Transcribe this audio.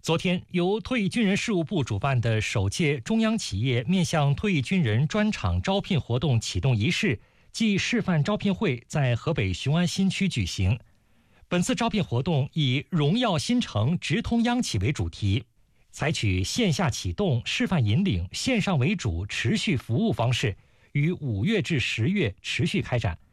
昨天，由退役军人事务部主办的首届中央企业面向退役军人专场招聘活动启动仪式暨示范招聘会在河北雄安新区举行。本次招聘活动以"荣耀新城，直通央企"为主题，采取线下启动、示范引领、线上为主、持续服务方式，于5月至10月持续开展。